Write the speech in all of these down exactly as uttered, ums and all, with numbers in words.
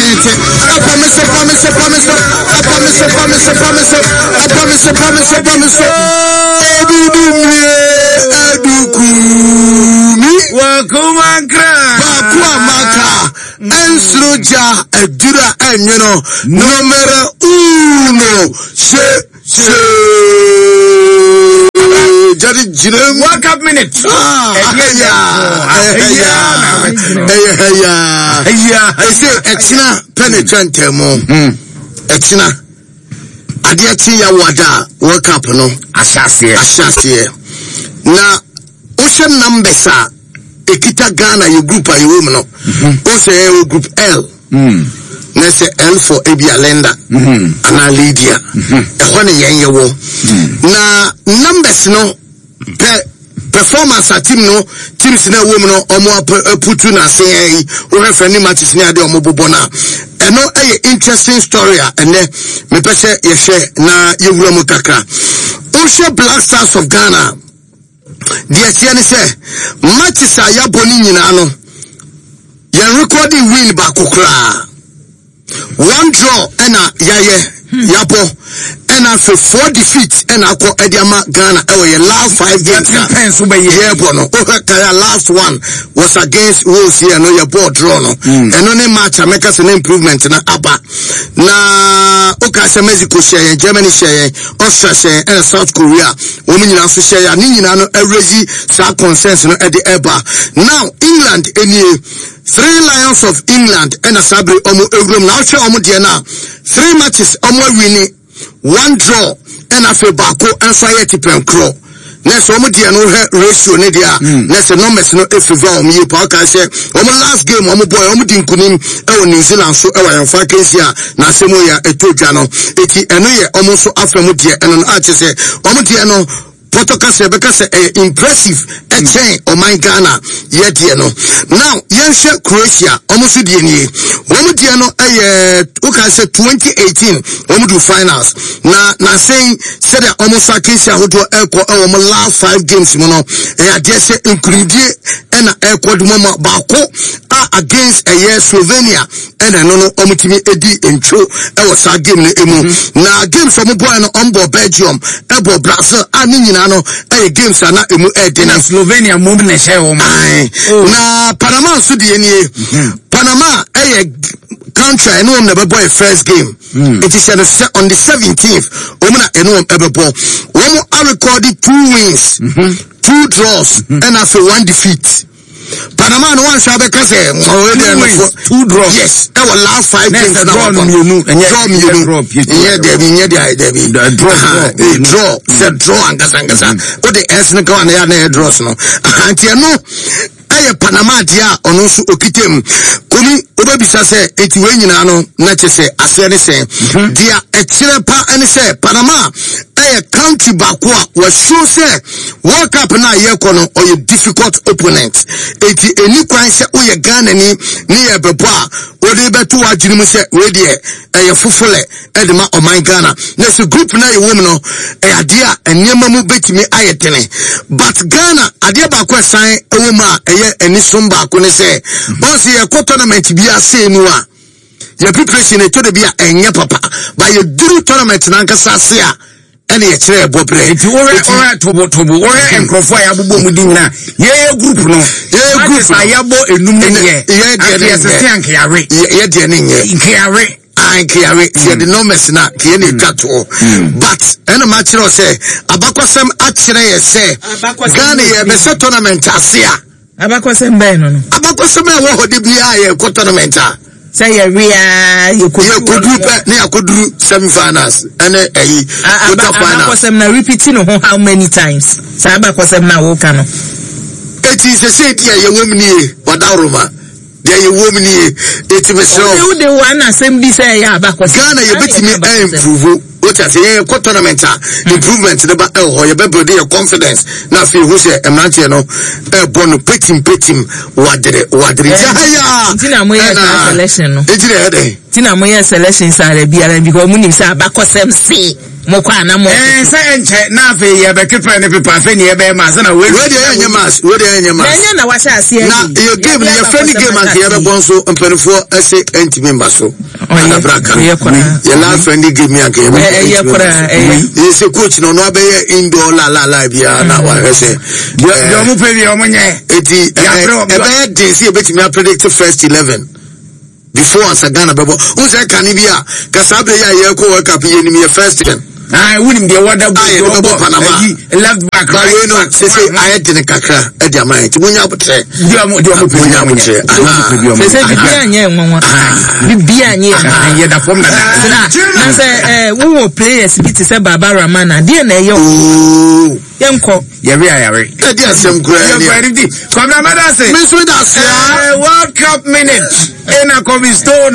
it. I promise, I promise, I promise, I promise, I promise, I promise, I promise, I promise, I promise. Edudumie, edukumi. Wakumakra. Wakuamaka. Ensroja, edura, enyeno. Numero uno. She, she. Jadi jinem. Wake up minute. Ah, yeah, yeah, yeah, yeah, yeah. I say, Etina penetrant mo. Etina. Adiati ya wada. Wake up no. Ashasi. Ashasi. Na ocean numbers ekita Ghana you group a you woman no. Ose group L. Na say L for Abia Lenda. Ana Lydia. Ehone yen yewo. Na numbers no pe performance at team no teams na woman no omo putu na say o referee matches ni ade omo bobo na eno eh interesting story and me pese ye share na ye wura mu kakra o share Black Stars of Ghana the tiene say matches a ya boni nyina no ye recording win ba kokra one draw ena yaye Yapo and after four defeats and I call Ediama Ghana oh your last five games yeah bono okay last one was against Wolves here no your ball draw no and only match make us an improvement na aba na okay say Mexico share Germany share Austria share and South Korea women nyina so share ni nyina no erezi sa consensus no at the eba now England any Three Lions of England and a Sabri Omo Egrum now show Omo Diana. Three matches Omo winning, one draw and a Febako and Sayeti Pencro. Next Omo Diano ratio Nedia. Next numbers no if you me Parker say Omo last game Omo boy Omo Dinkunim El New Zealand so our and Fakesia Nasemoya Etojano. Eti Enoye Omo so Afemudia and an archer say Omo Diano Protocol say because uh, impressive a chain on my Ghana yet you know now Yansha Croatia almost the any one you know uh okay say twenty eighteen one do finals na na saying said almost a case who do echo our last five games you know and I say include and echo the mama bako against a year Slovenia and I know omutimi edi intro e was a game na emu na games from boy no ombo Belgium ebo Brazil ani no eh games na emu eh na Slovenia mum na share o na Panama so de nie Panama eh country no na boy first game it is on the seventeenth o na eno ebebo wo mo recorded two wins two draws and after one defeat Panama no one shall be case two draws yes that was last five games now draw you know and draw me you know yeah there be yeah there be draw draw said draw angasa angasa o the s no go na na draws no anti no aye Panama dia ono so okitem komi obabisa se eti we nyina no na chese ase ne se dia ekire pa ene se Panama aye country baako a wa show se World Cup na ye kono or a difficult opponent eti eni kwan se o ye Ghana ni ni ye bebo a o de beto adwini mu se we de aye fufule e de ma o man Ghana na se group na ye women no e ade a enyema mu betimi ayetene but Ghana ade baako san e wo ma eye eni somba ko ne se once ye ko tournament bi ase mu a ye preparation e to de bi a enye papa ba ye duru tournament na nkasa ase a ene ye kire bobre enti ore ore tobo tobo ore enkrofo ya bubo mu di nyina ye group no ye group ayabo enum ne ye ye de ye se anke yare ye de ne ye nke yare I carry the numbers na kieni tato but ena machiro say abakwasem akire ye say Ghana ye be se tournament asia abakwasem be no no abakwasem e wo hodi bia ye ko tournament a say ye ria ye ko ye ko du pe na akoduru semi finals ene eyi quarter finals abakwasem na repeating no how many times say abakwasem na wo ka no eti se say dia ye womni wadawroma there you woman here it me so you the one assembly say ya abakwasem Ghana ye betimi improve what I say ko tournament improvement the ba eh ye be build your confidence na feel who say emrantie no e bono petim petim wadere wadere ya ntina mo ye selection no ejire he dey tina mo yes selections are biara because mo nim say abakosem see mo kwa na mo eh say enche na afi ye be kepa ne pepa afi ne ye be ma say na we we dey enye mas we dey enye mas na na wa sha see na your game your friendly game and ye be bon so mpenfo ese enti member so na braka ye last friendly game ya ke ye kora eh ese coach no no abe indoor la la la bia na wa ese yo mo pe bi o mo nye eti e be dey see e betimi predict first eleven before Sagana Babo who say Canibia Casabe ya ko work up ye ni first ten I wouldn't be what up left back but you know say say I had in kakra e dia man ti munya botre dia mo dia mo pe munya botre say say bibia nye nwanwa bibia nye ye da form na na say eh wo players bi ti say Baba Ramana dia na ye o yenko yare yare e dia sem kura ni ya come na mada say me so da say World Cup minute ena kobi stone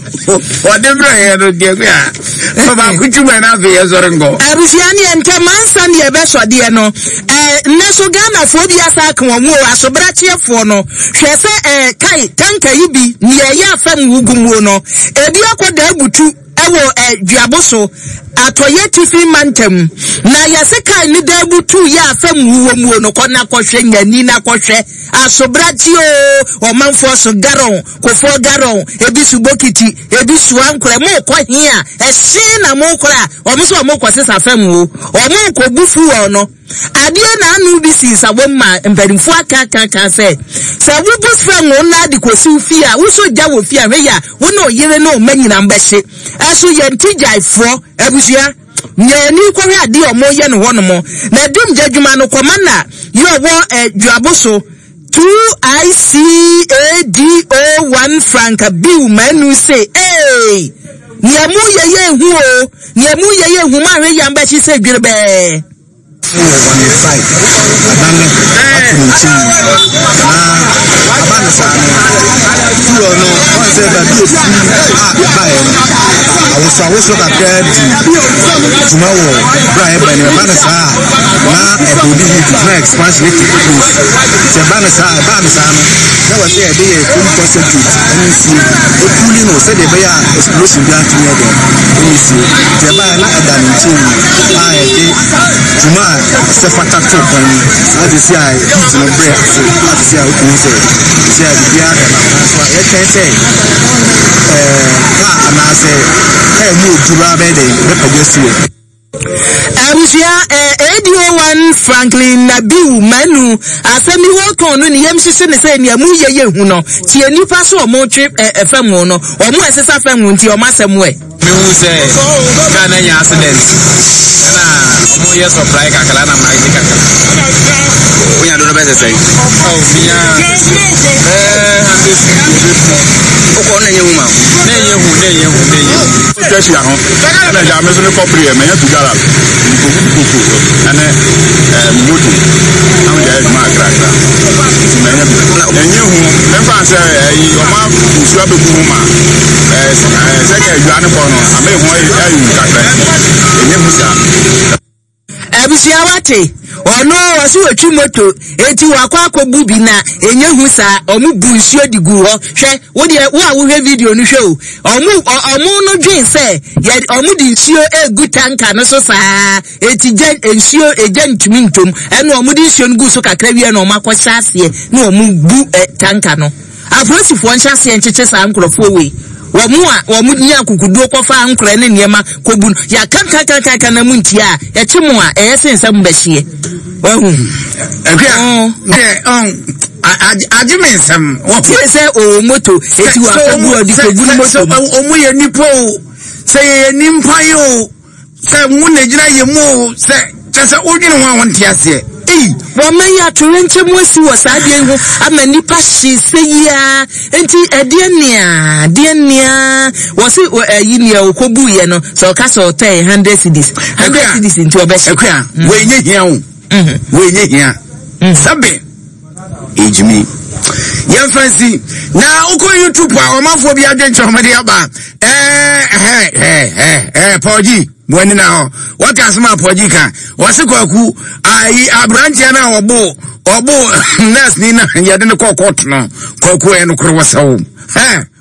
o de bra no dia kwa so ba kuchuma na fe yezorengo arusiani ente mansa ne ebe so de no eh neso Ghana fo bi asa kan wo asobra chiefo no hwe se eh kai tanka yi bi ne ye afam wugumu no ebi akoda abutu ewo eh duaboso atoye tifi mantem na yaseka ni dabutu ya afam wuwo mu no kona kohwe nyani na kohwe asobrati o o manfo so garon kofo garon ebi su bokiti ebi su ankore mo ko hia e hye na mo kora o mo so mo ko sesa afam wo o mo ko bufu wo no ade na anu bi si sa wo ma mpadimfo aka aka aka se sa wo bufu wo na de ko si fi a wo so ja wo fi a hwe ya wo no yire no manyina mbehye aso ye ntijaifo abusia nyani ko hwe ade o mo ye no hono mo na dum jadwuma no komanda yo wo duaboso two I C A D O one franc bill manu say eh niamu ye ye hu o niamu ye ye hu ma hwe ya mba chi se dwere be on the side adane atunchi na abana sa no no on say that you ah buy I was I was look at that tomorrow buy by the abana sa na e body hit na expansion it close say abana sa abana sa no na was say dey full concentrate and see o truly no say dey be a explosion bi atumi dey and see say ba na adanchi ah e dey tuma se fata to pan ati si ai hit no break so ati si ai o kun se si ai bia da na so e kan se eh ka na se e mu dura be de be pagesi abusia eh A D O one Franklin Nabiu manu asemi wo kon no ne yemhye ne se ne amu ye ye hu no tie nipa so o mo twe efam no o mo esesa fam nti o masem we me hu se ka na nya accident na mo ye supply kakala na ma ji kakala onya do no be se oh biya eh o ko na ye hu ma na ye hu na ye hu na ye tẹsi ahun na ja me so ne kopri e me ya tugara ko ko ko ana eh moto am ja e ma gra gra me ya na ye hu me fa se yi o ma usu abeku ma eh se ke juane ko no ame hu ayi kakra ye hu sa abusia wate ono wasi wetu moto eti wakwa akobu bi na enye hu sa omu bu nsuo digu ho hwe wo de wo a wo hwe video no hwe o omu omu no dwen se ye omu di nsuo egu tanka no so sa eti gen nsuo ejen ntumi ntom ene omu di nsuo ngu so kakra wie na omu akɔhyɛ ase na omu bu tanka no apolisifoɔ nhyɛ ase nkyekye sa nkorɔfoɔ we wamua wamunya kukuduo kofa ankora ne niema kobun ya kanka kanka kana muntia ya chimu a eyese nsam behie wahu akwa de on ajimensam wo se o moto eti wa kobu odi kobun moto omu ye nipo se ye nimpa yo se mu na gina ye mu se se odwene ho awontiase eh wo man ya torenche mu asi wo saade hu ama nipa hye seyia enti ade nia de nia wo se ayi nia okobu ye no so ka so one hundred cedis one hundred cedis enti obehye akwa we nye hia wo mhm we nye hia sabe ejimi yan fancy na uko YouTube a omafo bi adwenche omede aba eh eh eh eh poji wani na ho waka sma poji kan wase kwaku ai abrantia na obo obo nurse ni na yade ne kokot no kwaku e no kro wasawo eh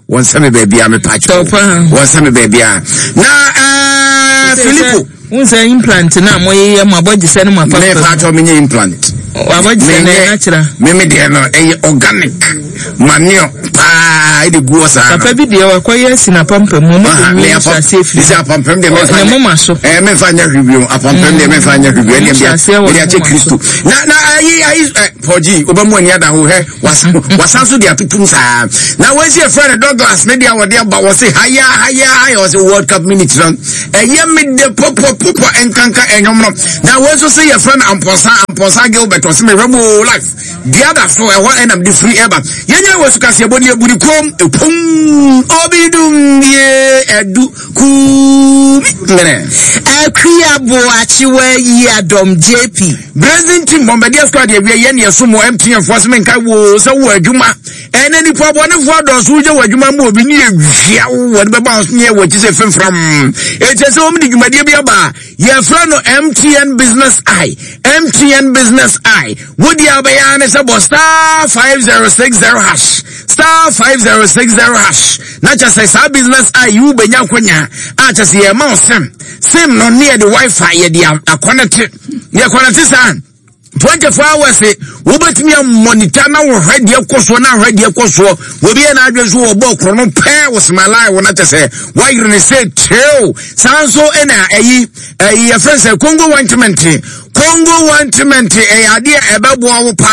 won same baby a me patch won same baby a na eh Philippo unsa implant na moye ma body se no ma papa me patch o me implant wa body se na natural me me de no e organic manio pa e de go sa papa bi de wa koye si na pampa mo mo me ya safely is a pampa de me fa mo ma so eh me fa nya review a pampa de me fa nya review e de ya che Kristo na na ayi ayi poji obamu ani ada ho he wasanso de atutum sa na we see a friend Douglas ne dia wo de ba wo say haya haya haya wo say World Cup minutes run eye me de popo popo enkanka enyom no na we so say your friend Amposa Amposa Gilbert was me rebo life the other so e one am the free ever yenye we so kase body eburi kom epum obidum ye edu ku mene akria bo achiwe yi Adom J P Brazil team bombardier squad ye ye ne so mo M T N force men kai wo so wo adwuma ene ni po bone fo do so je wo adwuma mo obi ni ehwia wo de be bounce ni e wo chi se femfram e che se o mi dwumadie bi aba ye fra no M T N business eye M T N business eye wo di abaya ne se bo star five zero six zero hash star five zero six zero hash na cha se sa business eye you benya kwanya a cha se ye ma sim sim no near the Wi-Fi ye di connect ye connect sa twenty-four hours e wo betimi monitor na wo hwede ekoso na hwede ekoso wo bi na adweso wo bo krono pe wo smala wo na tese why you ne say chill sanso ena eyi eyi ya friends Congo ointment Congo ointment e ade ebebo wo pa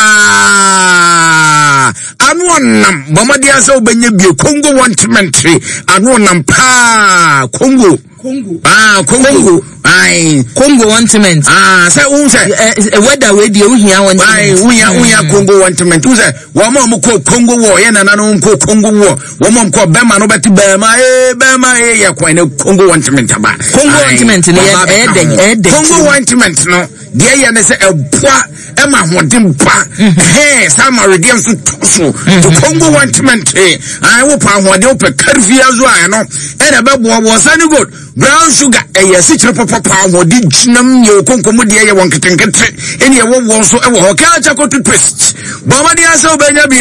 anu onam bomadi ase obenye bie Congo ointment anu onam pa Congo Congo ah Congo ai Congo ointment ah say unse weather we dey uhia won ai unya unya Congo ointment unse wo ma mo ko Congo wo ye na na no ko Congo wo wo mo ko bema no beti bema eh bema eh ya kwa ne Congo ointment aba Congo ointment ne e de e de Congo ointment no de ye ne se eboa e ma hodin pa eh sama rediam so so to Congo ointment eh ai wo pa hodin wo pe karfia zo ai no e na be bo wo sani good brown sugar eh yes chire papa pa hodin jinam ye konkomo de ye won ketenkete ene ye wo wo so e wo ka cha ko toothpaste baba dia so benya